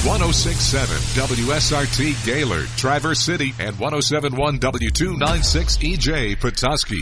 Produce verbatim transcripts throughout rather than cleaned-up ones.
one oh six point seven W S R T Gaylord, Traverse City, and one oh seven point one W two ninety-six E J Petoskey.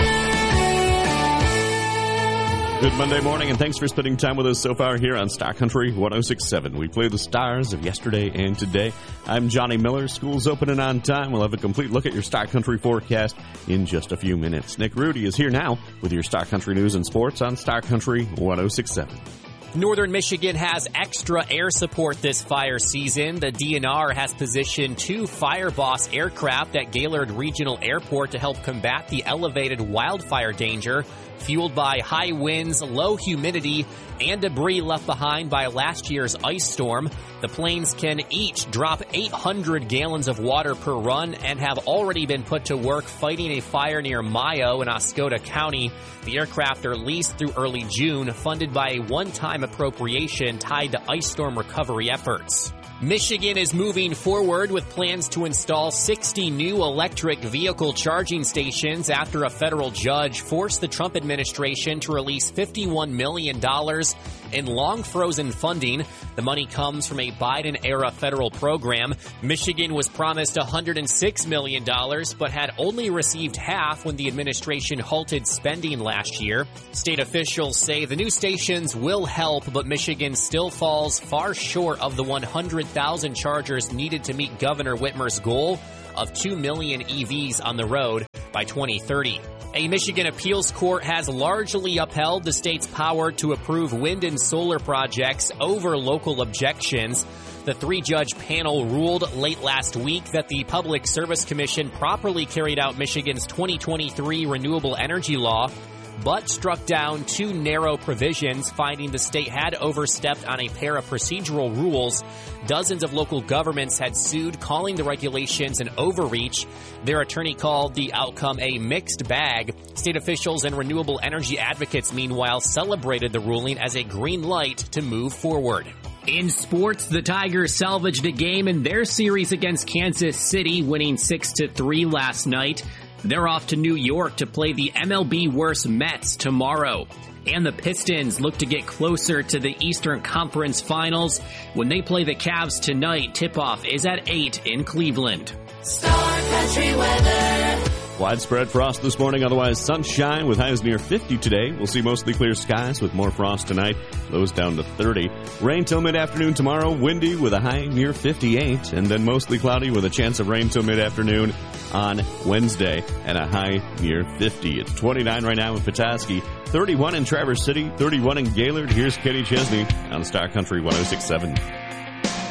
Good Monday morning, and thanks for spending time with us so far here on Star Country one oh six point seven. We play the stars of yesterday and today. I'm Johnny Miller. School's opening on time. We'll have a complete look at your Star Country forecast in just a few minutes. Nick Rudy is here now with your Star Country news and sports on Star Country one oh six point seven. Northern Michigan has extra air support this fire season. The D N R has positioned two Fireboss aircraft at Gaylord Regional Airport to help combat the elevated wildfire danger fueled by high winds, low humidity, and debris left behind by last year's ice storm. The planes can each drop eight hundred gallons of water per run and have already been put to work fighting a fire near Mayo in Oscoda County. The aircraft are leased through early June, funded by a one-time appropriation tied to ice storm recovery efforts. Michigan is moving forward with plans to install sixty new electric vehicle charging stations after a federal judge forced the Trump administration to release fifty-one million dollars in long-frozen funding. The money comes from a Biden-era federal program. Michigan was promised one hundred six million dollars, but had only received half when the administration halted spending last year. State officials say the new stations will help, but Michigan still falls far short of the one hundred thousand chargers needed to meet Governor Whitmer's goal of two million E Vs on the road by twenty thirty. A Michigan appeals court has largely upheld the state's power to approve wind and solar projects over local objections. The three-judge panel ruled late last week that the Public Service Commission properly carried out Michigan's twenty twenty-three renewable energy law, but struck down two narrow provisions, finding the state had overstepped on a pair of procedural rules. Dozens of local governments had sued, calling the regulations an overreach. Their attorney called the outcome a mixed bag. State officials and renewable energy advocates, meanwhile, celebrated the ruling as a green light to move forward. In sports, the Tigers salvaged a game in their series against Kansas City, winning six to three last night. They're off to New York to play the M L B worst Mets tomorrow. And the Pistons look to get closer to the Eastern Conference Finals when they play the Cavs tonight. Tip-off is at eight in Cleveland. Star Country weather. Widespread frost this morning, otherwise sunshine with highs near fifty today. We'll see mostly clear skies with more frost tonight, lows down to thirty. Rain till mid-afternoon tomorrow, windy with a high near fifty-eight, and then mostly cloudy with a chance of rain till mid-afternoon on Wednesday and a high near fifty. It's twenty-nine right now in Petoskey, thirty-one in Traverse City, thirty-one in Gaylord. Here's Kenny Chesney on Star Country one oh six point seven.